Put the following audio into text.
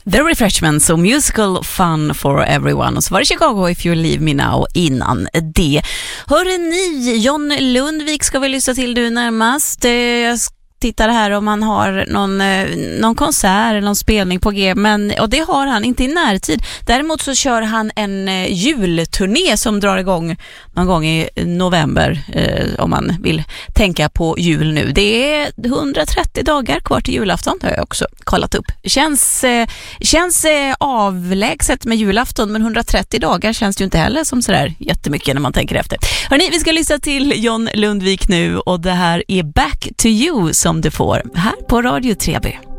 The Refreshments och Musical Fun for Everyone. Och så var det Chicago If You Leave Me Now innan det. Hörde ni, John Lundvik ska vi lyssna till du närmast. Jag tittar här om han har någon konsert eller någon spelning på G, och det har han inte i närtid. Däremot så kör han en julturné som drar igång någon gång i november, om man vill tänka på jul nu. Det är 130 dagar kvar till julafton, det har jag också kollat upp. Känns avlägset med julafton, men 130 dagar känns det ju inte heller som sådär jättemycket när man tänker efter. Hörrni, vi ska lyssna till John Lundvik nu, och det här är Back to You som du får här på Radio 3B.